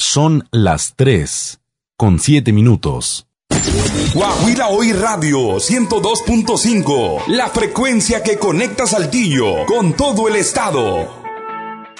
Son las 3:07. Guajira Hoy Radio 102.5, la frecuencia que conecta Saltillo con todo el estado.